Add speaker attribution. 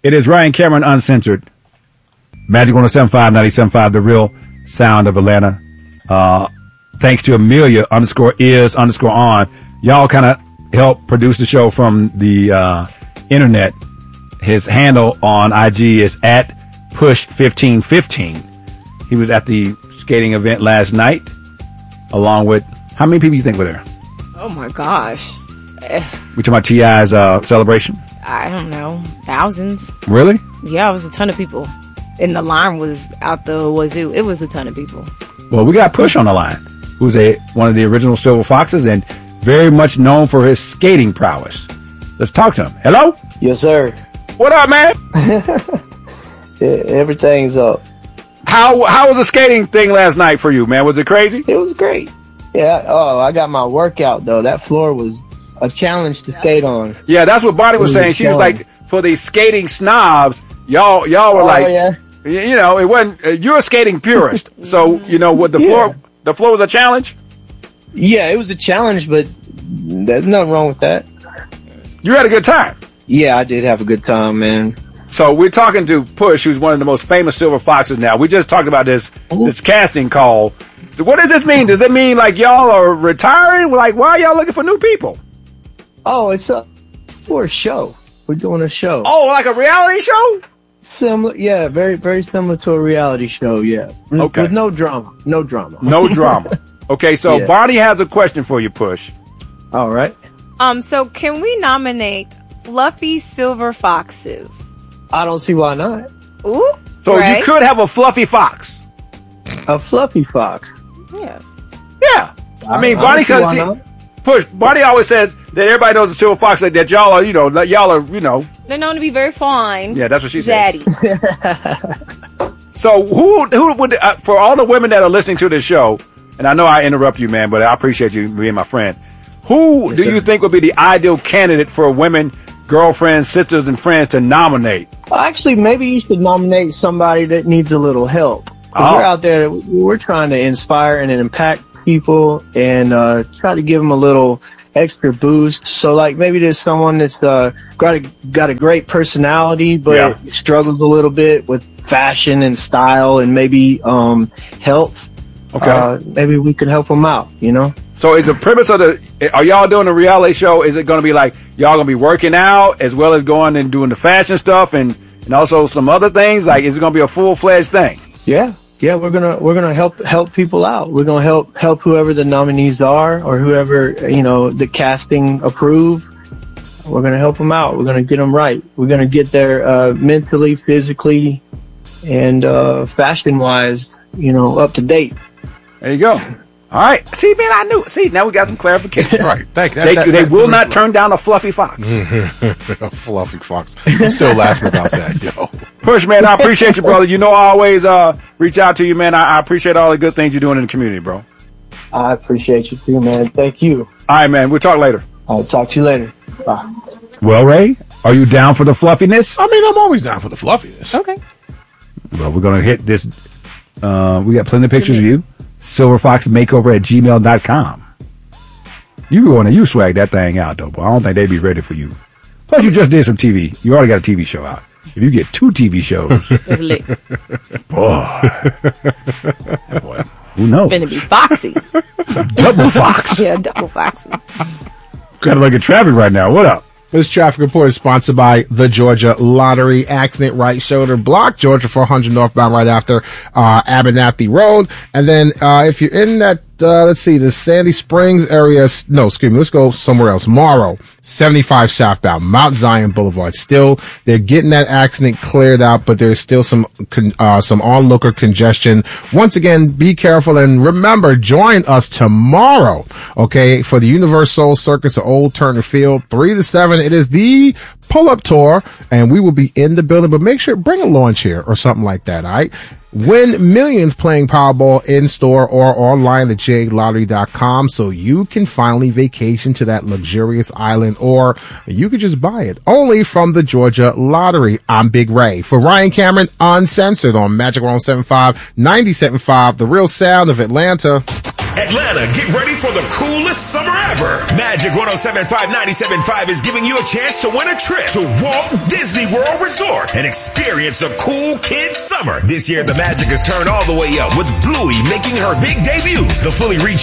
Speaker 1: It is Ryan Cameron Uncensored. Magic 107.5, 97.5, the real sound of Atlanta. Thanks to Amelia _is_on. Y'all kind of help produce the show from the internet. His handle on IG is at push1515. He was at the skating event last night, along with, how many people you think were there?
Speaker 2: Oh my gosh.
Speaker 1: We talking about T.I.'s celebration?
Speaker 2: I don't know. Thousands.
Speaker 1: Really?
Speaker 2: Yeah, it was a ton of people. And the line was out the wazoo. It was a ton of people.
Speaker 1: Well, we got Push on the line, who's one of the original Silver Foxes and very much known for his skating prowess. Let's talk to him. Hello?
Speaker 3: Yes, sir.
Speaker 1: What up, man?
Speaker 3: Everything's up.
Speaker 1: How was the skating thing last night for you, man? Was it crazy?
Speaker 3: It was great. Yeah. Oh, I got my workout though. That floor was a challenge to skate on.
Speaker 1: Yeah, that's what Bonnie was saying. She was like, for these skating snobs, y'all were like,
Speaker 3: yeah.
Speaker 1: You know, it wasn't. You're a skating purist, so you know what the floor was a challenge.
Speaker 3: Yeah, it was a challenge, but there's nothing wrong with that.
Speaker 1: You had a good time.
Speaker 3: Yeah, I did have a good time, man.
Speaker 1: So we're talking to Push, who's one of the most famous Silver Foxes now. We just talked about this casting call. What does this mean? Does it mean like y'all are retiring? Like, why are y'all looking for new people?
Speaker 3: Oh, it's for a show. We're doing a show.
Speaker 1: Oh, like a reality show?
Speaker 3: Similar, yeah, very, very similar to a reality show, yeah.
Speaker 1: Okay.
Speaker 3: With no drama. No drama.
Speaker 1: No drama. Okay, so
Speaker 3: Yeah.
Speaker 1: Bonnie has a question for you, Push.
Speaker 3: All right.
Speaker 2: So can we nominate fluffy silver foxes?
Speaker 3: I don't see why not.
Speaker 2: Ooh.
Speaker 1: So
Speaker 2: right?
Speaker 1: you could have a fluffy fox.
Speaker 3: A fluffy fox.
Speaker 2: Yeah.
Speaker 1: Yeah. I mean, Bonnie, because Push, Bonnie always says that everybody knows the Silver Fox, like that y'all are,
Speaker 2: They're known to be very fine.
Speaker 1: Yeah, that's what she says.
Speaker 2: Zaddy.
Speaker 1: So who would, for all the women that are listening to this show, and I know I interrupt you, man, but I appreciate you being my friend. Who do you think would be the ideal candidate for women, girlfriends, sisters, and friends to nominate?
Speaker 3: Well, actually, maybe you should nominate somebody that needs a little help. 'Cause we're out there, we're trying to inspire and impact people and try to give them a little extra boost. So, like, maybe there's someone that's got a great personality, but struggles a little bit with fashion and style and maybe health.
Speaker 1: Okay.
Speaker 3: Maybe we could help them out, you know?
Speaker 1: So is the premise of are y'all doing a reality show? Is it going to be like y'all going to be working out as well as going and doing the fashion stuff and also some other things? Like, is it going to be a full-fledged thing?
Speaker 3: Yeah. Yeah, we're gonna help people out. We're gonna help whoever the nominees are or whoever, the casting approve. We're gonna help them out. We're gonna get them right. We're gonna get there mentally, physically, and fashion-wise, up to date.
Speaker 1: There you go. All right. See, man, I knew. See, now we got some clarification.
Speaker 4: Right.
Speaker 1: They will not turn down a fluffy fox.
Speaker 4: A fluffy fox. I'm still laughing about that, yo.
Speaker 1: Push, man, I appreciate you, brother. You know I always reach out to you, man. I appreciate all the good things you're doing in the community, bro.
Speaker 3: I appreciate you too, man. Thank you.
Speaker 1: All right, man. We'll talk later.
Speaker 3: I'll talk to you later. Bye.
Speaker 1: Well, Ray, are you down for the fluffiness?
Speaker 4: I mean, I'm always down for the fluffiness.
Speaker 2: Okay.
Speaker 1: Well, we're going to hit this. We got plenty of pictures of you. silverfoxmakeover@gmail.com. You swag that thing out, though, but I don't think they'd be ready for you. Plus, you just did some TV. You already got a TV show out. If you get 2 TV shows,
Speaker 2: It's lit.
Speaker 1: boy, who knows?
Speaker 2: Finna be foxy.
Speaker 1: Double fox.
Speaker 2: Yeah, double foxy.
Speaker 1: Kind of like a traffic right now. What up?
Speaker 4: This traffic report is sponsored by the Georgia Lottery. Accident right shoulder block, Georgia 400 northbound right after Abernathy Road. And then if you're in that, let's see, the Sandy Springs area, let's go somewhere else. Morrow, 75 southbound, Mount Zion Boulevard. Still, they're getting that accident cleared out, but there's still some onlooker congestion. Once again, be careful and remember, join us tomorrow, okay, for the Universal Circus at Old Turner Field, 3 to 7. It is the pull-up tour, and we will be in the building, but make sure, bring a lawn chair or something like that, all right? Win millions playing Powerball in-store or online at JLottery.com so you can finally vacation to that luxurious island, or you could just buy it. Only from the Georgia Lottery. I'm Big Ray. For Ryan Cameron, Uncensored on Magic 107.5, 97.5, the real sound of Atlanta.
Speaker 5: Atlanta, get ready for the coolest summer ever. Magic 107.5 97.5 is giving you a chance to win a trip to Walt Disney World Resort and experience a cool kids summer. This year, the magic is turned all the way up with Bluey making her big debut. The fully recharged